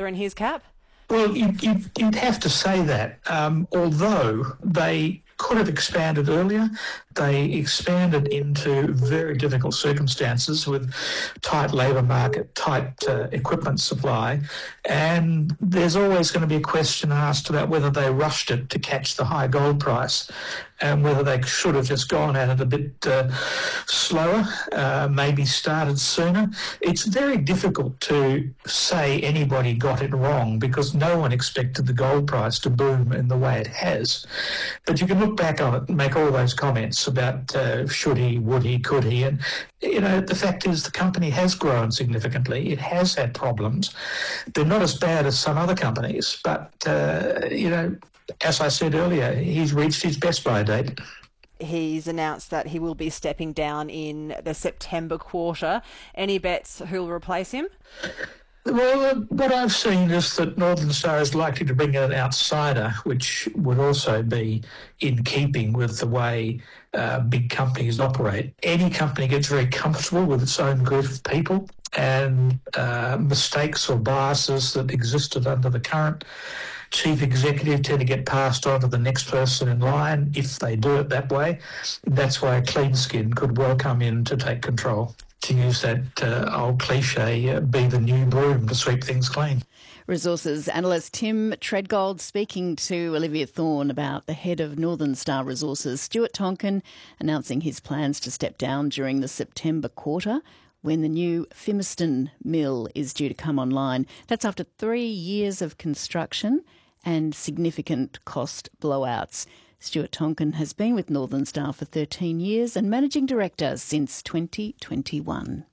feather in his cap? Well, you'd have to say that. Although they could have expanded earlier, they expanded into very difficult circumstances with tight labour market, tight equipment supply, and there's always going to be a question asked about whether they rushed it to catch the high gold price and whether they should have just gone at it a bit slower, maybe started sooner. It's very difficult to say anybody got it wrong because no one expected the gold price to boom in the way it has. But you can look back on it and make all those comments about should he, would he, could he, and the fact is the company has grown significantly. It has had problems. They're not as bad as some other companies, but as I said earlier, he's reached his best buy date. He's announced that he will be stepping down in the September quarter. Any bets who'll replace him? Well, what I've seen is that Northern Star is likely to bring in an outsider, which would also be in keeping with the way big companies operate. Any company gets very comfortable with its own group of people, and mistakes or biases that existed under the current chief executive tend to get passed on to the next person in line if they do it that way. That's why a clean skin could well come in to take control. To use that old cliche, be the new broom to sweep things clean. Resources analyst Tim Treadgold speaking to Olivia Thorne about the head of Northern Star Resources, Stuart Tonkin, announcing his plans to step down during the September quarter when the new Fimiston mill is due to come online. That's after 3 years of construction and significant cost blowouts. Stuart Tonkin has been with Northern Star for 13 years and Managing Director since 2021.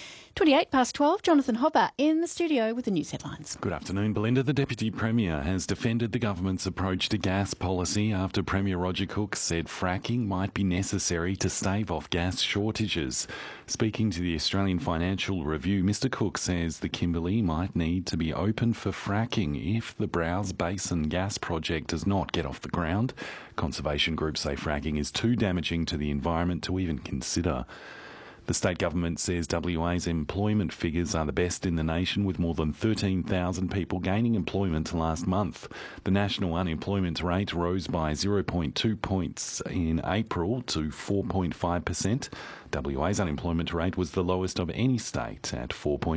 12:28, Jonathan Hobber in the studio with the news headlines. Good afternoon, Belinda. The Deputy Premier has defended the government's approach to gas policy after Premier Roger Cook said fracking might be necessary to stave off gas shortages. Speaking to the Australian Financial Review, Mr Cook says the Kimberley might need to be open for fracking if the Browse Basin gas project does not get off the ground. Conservation groups say fracking is too damaging to the environment to even consider. The state government says WA's employment figures are the best in the nation, with more than 13,000 people gaining employment last month. The national unemployment rate rose by 0.2 points in April to 4.5%. WA's unemployment rate was the lowest of any state at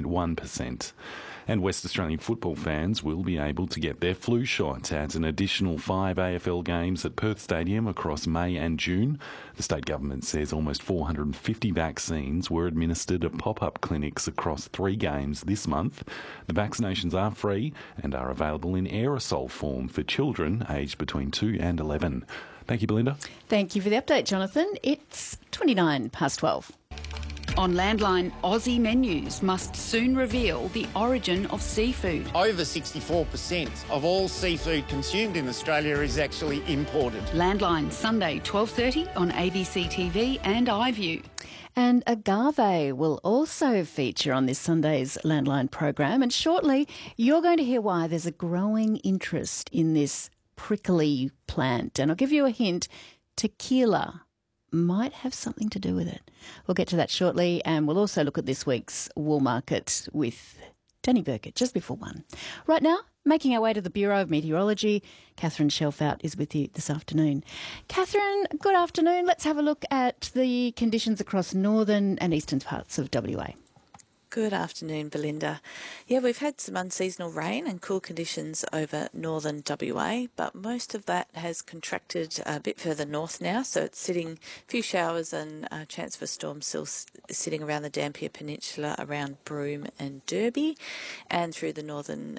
4.1%. And West Australian football fans will be able to get their flu shot at an additional 5 AFL games at Perth Stadium across May and June. The state government says almost 450 vaccines were administered at pop-up clinics across 3 games this month. The vaccinations are free and are available in aerosol form for children aged between 2 and 11. Thank you, Belinda. Thank you for the update, Jonathan. It's 12:29. On Landline, Aussie menus must soon reveal the origin of seafood. Over 64% of all seafood consumed in Australia is actually imported. Landline, Sunday, 12:30 on ABC TV and iView. And agave will also feature on this Sunday's Landline program. And shortly, you're going to hear why there's a growing interest in this prickly plant. And I'll give you a hint, tequila might have something to do with it. We'll get to that shortly, and we'll also look at this week's wool market with Danny Burkett just before 1. Right now, making our way to the Bureau of Meteorology, Catherine Shelfout is with you this afternoon. Catherine, good afternoon. Let's have a look at the conditions across northern and eastern parts of WA. Good afternoon, Belinda. Yeah, we've had some unseasonal rain and cool conditions over northern WA, but most of that has contracted a bit further north now, so it's sitting a few showers and a chance for storms still sitting around the Dampier Peninsula, around Broome and Derby, and through the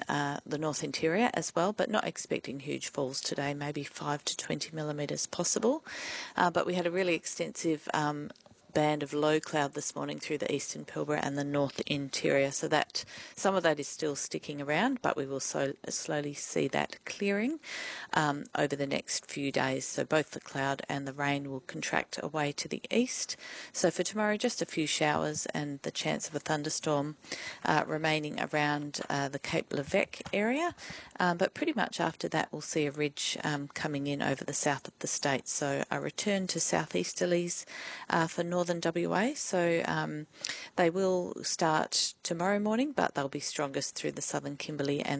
north interior as well, but not expecting huge falls today, maybe 5 to 20 millimetres possible. But we had a really extensive band of low cloud this morning through the eastern Pilbara and the north interior, so that some of that is still sticking around, but we will slowly see that clearing over the next few days. So both the cloud and the rain will contract away to the east. So for tomorrow, just a few showers and the chance of a thunderstorm remaining around the Cape Levesque area, but pretty much after that we'll see a ridge coming in over the south of the state, so a return to southeasterlies for northern WA, so they will start tomorrow morning, but they'll be strongest through the southern Kimberley and